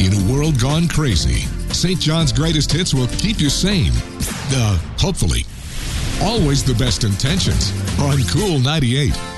In a world gone crazy, St. John's Greatest Hits will keep you sane. Hopefully. Always the best intentions on Cool 98.